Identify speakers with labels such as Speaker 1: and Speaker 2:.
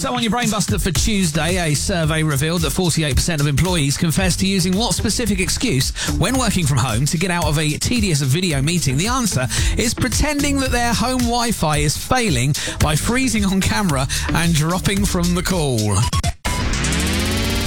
Speaker 1: So on your Brainbuster for Tuesday, a survey revealed that 48% of employees confess to using what specific excuse when working from home to get out of a tedious video meeting. The answer is pretending that their home Wi-Fi is failing by freezing on camera and dropping from the call.